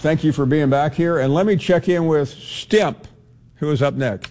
thank you for being back here. And let me check in with Stimp, who is up next.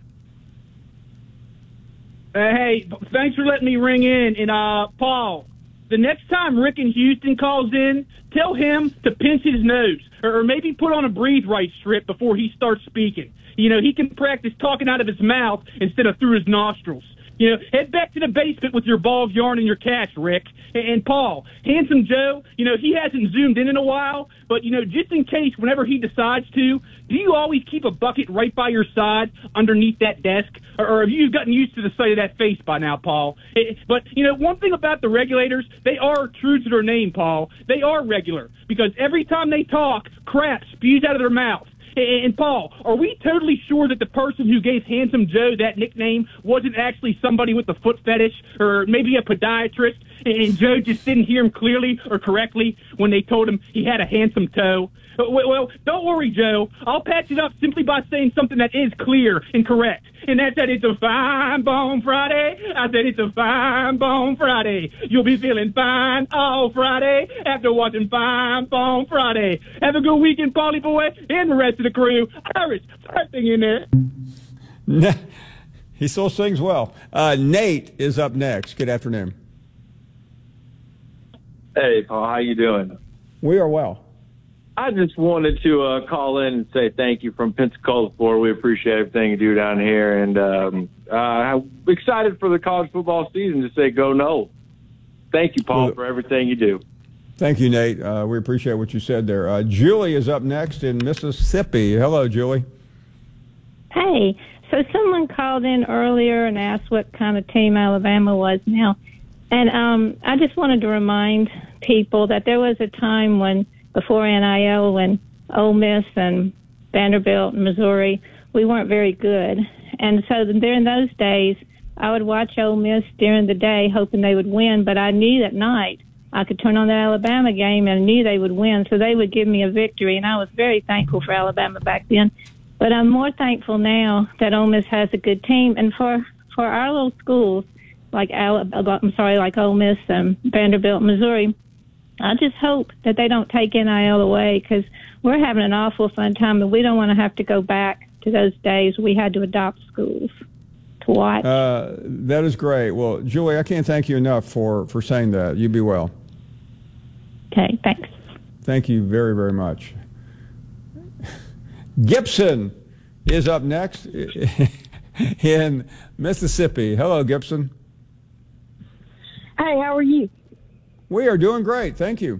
Hey, thanks for letting me ring in. And, Paul, the next time Rick in Houston calls in, tell him to pinch his nose or maybe put on a breathe right strip before he starts speaking. You know, he can practice talking out of his mouth instead of through his nostrils. You know, head back to the basement with your ball of yarn and your cash, Rick. And Paul, Handsome Joe, you know, he hasn't zoomed in a while, but, you know, just in case whenever he decides to, do you always keep a bucket right by your side underneath that desk? Or have you gotten used to the sight of that face by now, Paul? But, you know, one thing about the regulators, they are true to their name, Paul. They are regular because every time they talk, crap spews out of their mouth. And, Paul, are we totally sure that the person who gave Handsome Joe that nickname wasn't actually somebody with a foot fetish or maybe a podiatrist, and Joe just didn't hear him clearly or correctly when they told him he had a handsome toe? Well, don't worry, Joe. I'll patch it up simply by saying something that is clear and correct. And that's that it's a fine bone Friday. I said it's a fine bone Friday. You'll be feeling fine all Friday after watching Fine Bone Friday. Have a good weekend, Paulie boy, and the rest of the crew. Irish, first thing in there. He still sings well. Nate is up next. Good afternoon. Hey, Paul, how you doing? We are well. I just wanted to call in and say thank you from Pensacola, Florida. We appreciate everything you do down here, and I'm excited for the college football season to say go Noles. Thank you, Paul, for everything you do. Thank you, Nate. We appreciate what you said there. Julie is up next in Mississippi. Hello, Julie. Hey, so someone called in earlier and asked what kind of team Alabama was now. And I just wanted to remind people that there was a time when, before NIL, when Ole Miss and Vanderbilt and Missouri, we weren't very good. And so during those days, I would watch Ole Miss during the day hoping they would win, but I knew at night I could turn on the Alabama game and I knew they would win, so they would give me a victory. And I was very thankful for Alabama back then. But I'm more thankful now that Ole Miss has a good team. And for our little schools, like Ole Miss and Vanderbilt, Missouri, I just hope that they don't take NIL away because we're having an awful fun time, and we don't want to have to go back to those days we had to adopt schools to watch. That is great. Well, Julie, I can't thank you enough for saying that. You be well. Okay, thanks. Thank you very, very much. Gibson is up next in Mississippi. Hello, Gibson. Hey, how are you? We are doing great, thank you.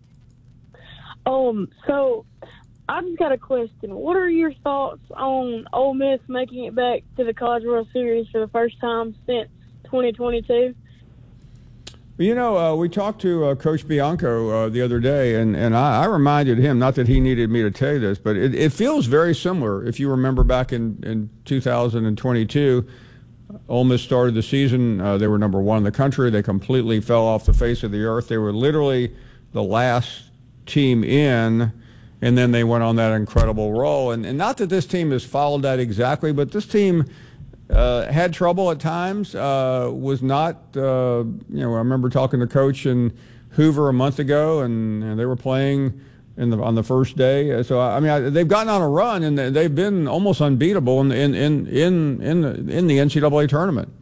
So I just got a question. What are your thoughts on Ole Miss making it back to the College World Series for the first time since 2022? You know, we talked to Coach Bianco the other day, and I reminded him, not that he needed me to tell you this, but it feels very similar. If you remember back in 2022, Ole Miss started the season. They were number one in the country. They completely fell off the face of the earth. They were literally the last team in, and then they went on that incredible roll. And not that this team has followed that exactly, but this team had trouble at times, was not, I remember talking to Coach and Hoover a month ago, and they were playing on the first day. So I mean, they've gotten on a run, and they've been almost unbeatable in the NCAA tournament.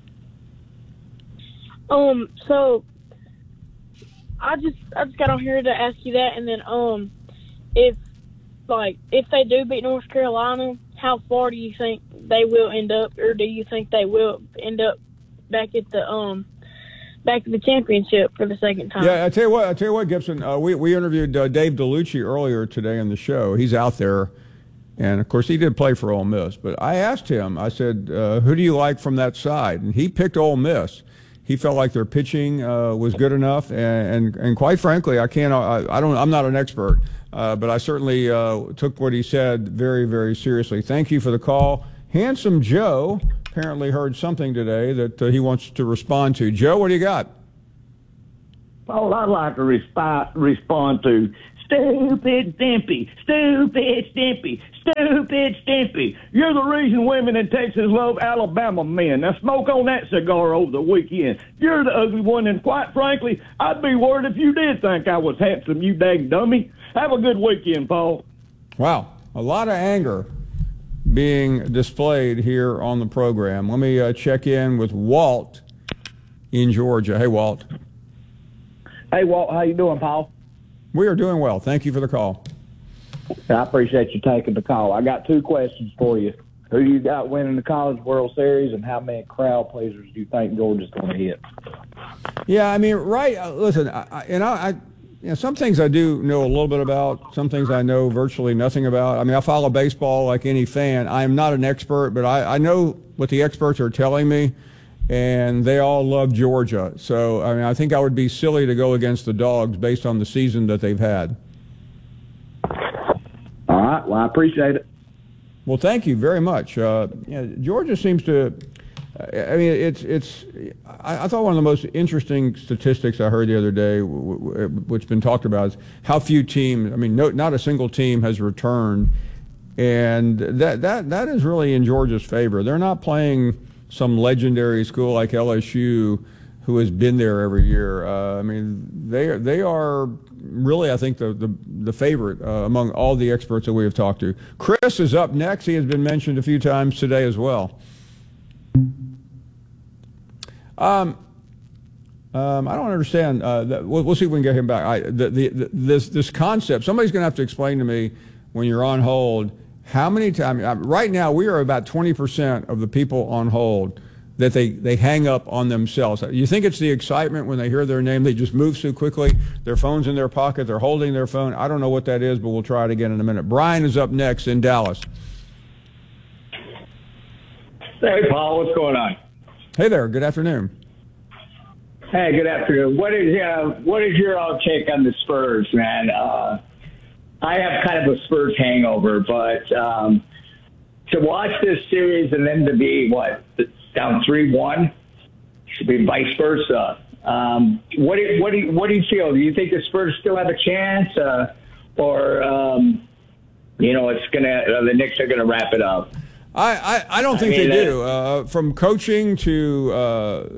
So I just got on here to ask you that, and then if they do beat North Carolina, how far do you think they will end up, or do you think they will end up back at the championship for the second time? Yeah, I tell you what, Gibson. We interviewed Dave DeLucci earlier today on the show. He's out there, and of course he did play for Ole Miss. But I asked him. I said, "Who do you like from that side?" And he picked Ole Miss. He felt like their pitching was good enough, and quite frankly, I'm not an expert, but I certainly took what he said very, very seriously. Thank you for the call. Handsome Joe apparently heard something today that he wants to respond to. Joe, what do you got? Paul, I'd like to respond to stupid Stimpy, stupid Stimpy, stupid Stimpy. You're the reason women in Texas love Alabama men. Now smoke on that cigar over the weekend. You're the ugly one, and quite frankly, I'd be worried if you did think I was handsome, you dang dummy. Have a good weekend, Paul. Wow, a lot of anger being displayed here on the program. Let me check in with Walt in Georgia. Hey, Walt. Hey, Walt, how you doing, Paul? We are doing well. Thank you for the call. I appreciate you taking the call. I got 2 questions for you. Who you got winning the College World Series, and how many crowd pleasers do you think Georgia's going to hit? Yeah, I mean, right. Listen, some things I do know a little bit about. Some things I know virtually nothing about. I mean, I follow baseball like any fan. I am not an expert, but I know what the experts are telling me, and they all love Georgia. So, I mean, I think I would be silly to go against the Dogs based on the season that they've had. All right. Well, I appreciate it. Well, thank you very much. Georgia seems to. I mean, I thought one of the most interesting statistics I heard the other day, which has been talked about, is how few teams. I mean, not a single team has returned, and that is really in Georgia's favor. They're not playing some legendary school like LSU, who has been there every year. I mean, they are really, I think, the favorite among all the experts that we have talked to. Chris is up next. He has been mentioned a few times today as well. I don't understand. We'll see if we can get him back. This concept. Somebody's going to have to explain to me when you're on hold how many times. Right now, we are about 20% of the people on hold that they hang up on themselves. You think it's the excitement when they hear their name? They just move so quickly. Their phone's in their pocket. They're holding their phone. I don't know what that is, but we'll try it again in a minute. Brian is up next in Dallas. Hey, Paul, what's going on? Hey there. Good afternoon. Hey, good afternoon. What is your take on the Spurs, man? I have kind of a Spurs hangover, but to watch this series and then to be down 3-1, should be vice versa. What do you feel? Do you think the Spurs still have a chance, or it's the Knicks are gonna wrap it up? I don't think they do. From coaching to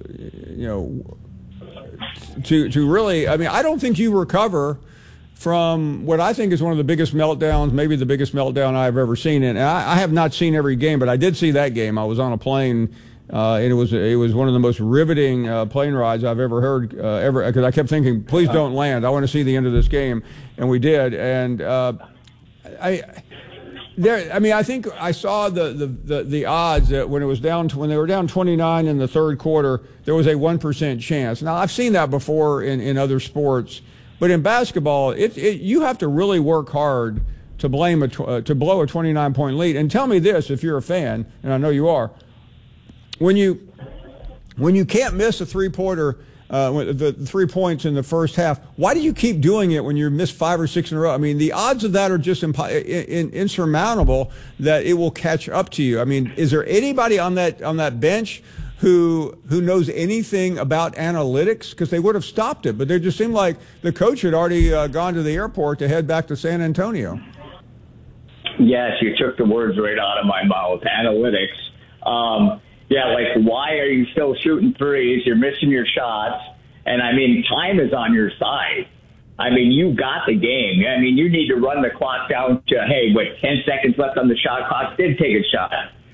to really, I mean, I don't think you recover from what I think is one of the biggest meltdowns, maybe the biggest meltdown I've ever seen. And I have not seen every game, but I did see that game. I was on a plane, and it was one of the most riveting plane rides I've ever heard, because I kept thinking, please don't land. I want to see the end of this game, and we did. And I think I saw the odds that when they were down 29 in the third quarter, there was a 1% chance. Now I've seen that before in other sports, but in basketball, you have to really work hard to blow a 29-point lead. And tell me this, if you're a fan, and I know you are, when you can't miss a three-pointer. The 3 points in the first half, why do you keep doing it when you miss 5 or 6 in a row? I mean, the odds of that are just insurmountable that it will catch up to you. I mean, is there anybody on that bench who knows anything about analytics? Because they would have stopped it, but they just seemed like the coach had already gone to the airport to head back to San Antonio. Yes, you took the words right out of my mouth. Analytics. Why are you still shooting threes? You're missing your shots. And, I mean, time is on your side. I mean, you got the game. I mean, you need to run the clock down to, 10 seconds left on the shot clock. Did take a shot.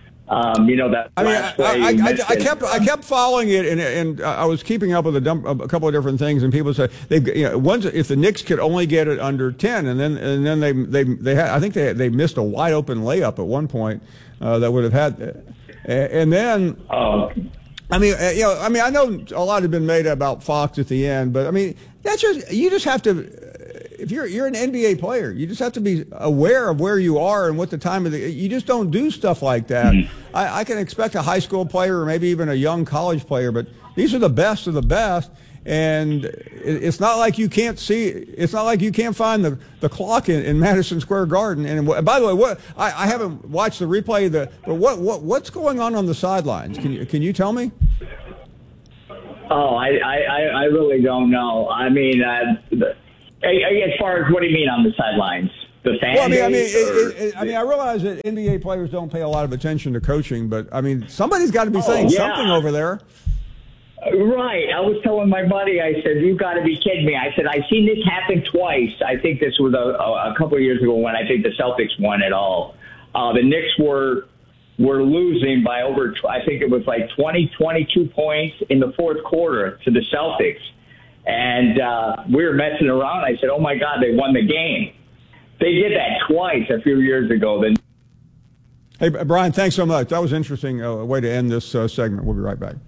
I kept following it, and I was keeping up with a couple of different things, and people said if the Knicks could only get it under 10, and then they had, I think they missed a wide open layup at one point that would have had. And then, I know a lot has been made about Fox at the end, but I mean, you just have to, if you're an NBA player, you just have to be aware of where you are and what the time of you just don't do stuff like that. Mm-hmm. I can expect a high school player or maybe even a young college player, but these are the best of the best. And it's not like you can't see. It's not like you can't find the clock in Madison Square Garden. And by the way, I haven't watched the replay. But what's going on the sidelines? Can you tell me? Oh, I really don't know. I mean, as far as what do you mean on the sidelines? The fan I mean, I realize that NBA players don't pay a lot of attention to coaching, but I mean, somebody's got to be saying something over there. Right. I was telling my buddy, I said, "You've got to be kidding me." I said, "I've seen this happen twice." I think this was a couple of years ago when I think the Celtics won it all. The Knicks were losing by over, I think it was like 22 points in the fourth quarter to the Celtics. And we were messing around. I said, "Oh, my God, they won the game." They did that twice a few years ago. Hey, Brian, thanks so much. That was an interesting way to end this segment. We'll be right back.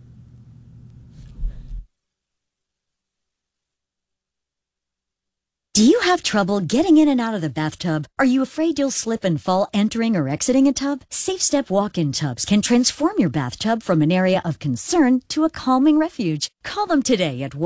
Do you have trouble getting in and out of the bathtub? Are you afraid you'll slip and fall entering or exiting a tub? SafeStep walk-in tubs can transform your bathtub from an area of concern to a calming refuge. Call them today at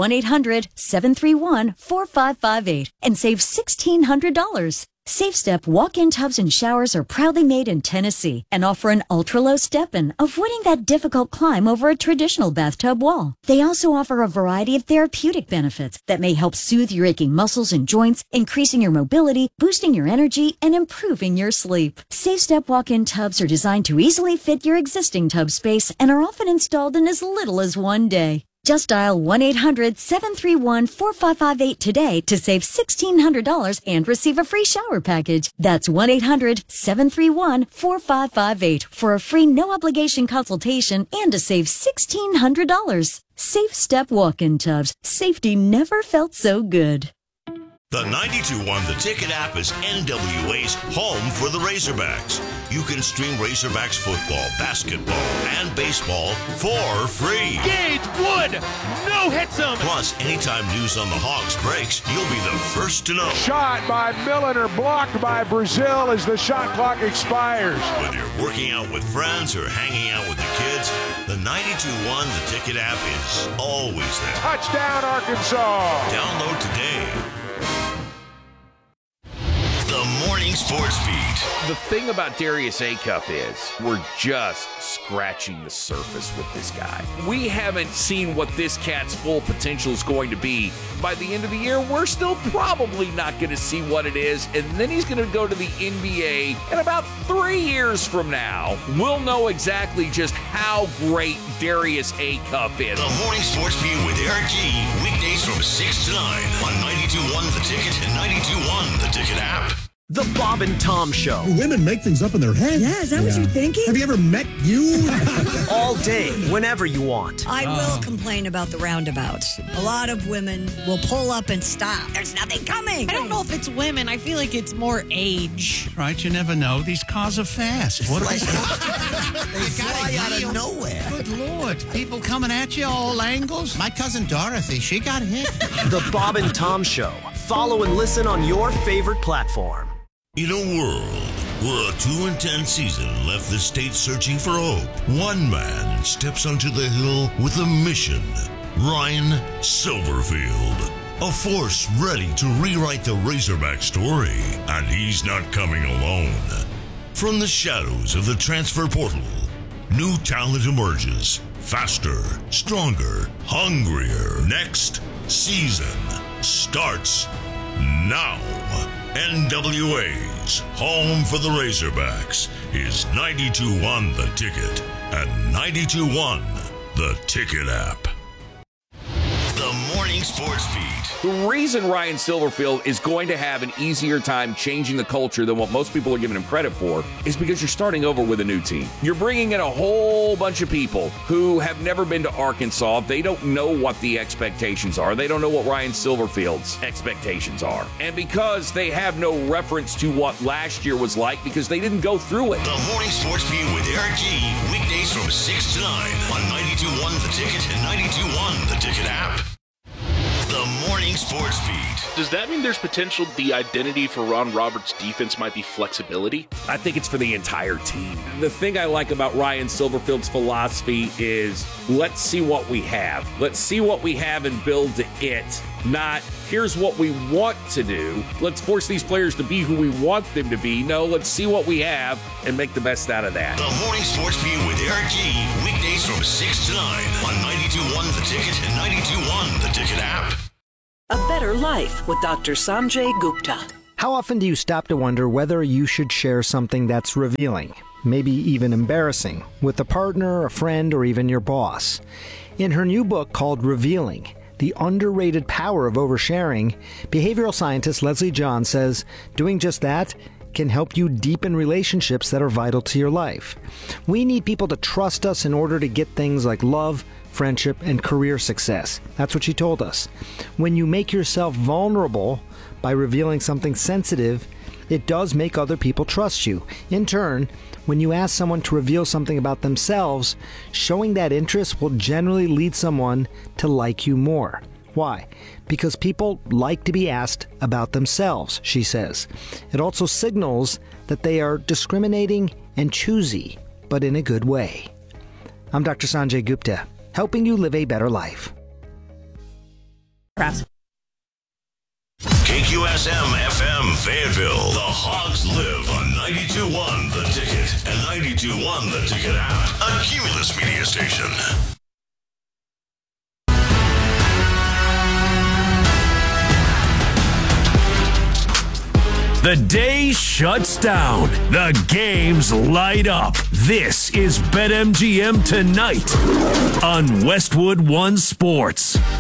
1-800-731-4558 and save $1,600. SafeStep walk-in tubs and showers are proudly made in Tennessee and offer an ultra-low step-in, avoiding that difficult climb over a traditional bathtub wall. They also offer a variety of therapeutic benefits that may help soothe your aching muscles and joints, increasing your mobility, boosting your energy, and improving your sleep. SafeStep walk-in tubs are designed to easily fit your existing tub space and are often installed in as little as one day. Just dial 1-800-731-4558 today to save $1,600 and receive a free shower package. That's 1-800-731-4558 for a free no-obligation consultation and to save $1,600. SafeStep walk-in tubs. Safety never felt so good. The 92.1 The Ticket app is NWA's home for the Razorbacks. You can stream Razorbacks football, basketball, and baseball for free. Gage Wood, no hits him. Plus, anytime news on the Hogs breaks, you'll be the first to know. Shot by Milliner, blocked by Brazil as the shot clock expires. Whether you're working out with friends or hanging out with the kids, the 92.1 The Ticket app is always there. Touchdown, Arkansas. Download today. The Morning Sports Beat. The thing about Darius Acuff is we're just scratching the surface with this guy. We haven't seen what this cat's full potential is going to be. By the end of the year, we're still probably not going to see what it is, and then he's going to go to the NBA, and about 3 years from now, we'll know exactly just how great Darius Acuff is. The Morning Sports Beat with Eric G. Weekdays from 6 to 9 on 92.1 The Ticket and 92.1 The Ticket app. The Bob and Tom Show. Women make things up in their head. Yeah, is that what you're thinking? Have you ever met you? All day, whenever you want. I will complain about the roundabouts. A lot of women will pull up and stop. There's nothing coming. I don't know if it's women. I feel like it's more age. Right, you never know. These cars are fast. What are they? They fly out of nowhere. Good Lord. People coming at you all angles. My cousin Dorothy, she got hit. The Bob and Tom Show. Follow and listen on your favorite platform. In a world where a 2-10 season left the state searching for hope, one man steps onto the hill with a mission. Ryan Silverfield. A force ready to rewrite the Razorback story. And he's not coming alone. From the shadows of the transfer portal, new talent emerges. Faster, stronger, hungrier. Next season starts now. NWA's home for the Razorbacks is 92.1 The Ticket and 92.1 The Ticket app. The Morning Sports Beat. The reason Ryan Silverfield is going to have an easier time changing the culture than what most people are giving him credit for is because you're starting over with a new team. You're bringing in a whole bunch of people who have never been to Arkansas. They don't know what the expectations are. They don't know what Ryan Silverfield's expectations are. And because they have no reference to what last year was like because they didn't go through it. The Morning Sports Beat with Eric G. Weekdays from 6 to 9 on 92.1 The Ticket and 92.1 The Ticket app. The Morning Sports Beat. Does that mean there's potential the identity for Ron Roberts' defense might be flexibility? I think it's for the entire team. The thing I like about Ryan Silverfield's philosophy is let's see what we have. Let's see what we have and build to it. not here's what we want to do. Let's force these players to be who we want them to be. No, let's see what we have and make the best out of that. The Morning Sports View with Eric G. Weekdays from 6 to 9 on 92.1 The Ticket and 92.1 The Ticket app. A Better Life with Dr. Sanjay Gupta. How often do you stop to wonder whether you should share something that's revealing, maybe even embarrassing, with a partner, a friend, or even your boss? In her new book called Revealing, The Underrated Power of Oversharing, behavioral scientist Leslie John says doing just that can help you deepen relationships that are vital to your life. We need people to trust us in order to get things like love, friendship, and career success. That's what she told us. When you make yourself vulnerable by revealing something sensitive, it does make other people trust you. In turn, when you ask someone to reveal something about themselves, showing that interest will generally lead someone to like you more. Why? Because people like to be asked about themselves, she says. It also signals that they are discriminating and choosy, but in a good way. I'm Dr. Sanjay Gupta, helping you live a better life. KQSM FM Fayetteville. The Hogs live on 92.1 The Ticket and 92.1 The Ticket app. A Cumulus media station. The day shuts down. The games light up. This is BetMGM Tonight on Westwood One Sports.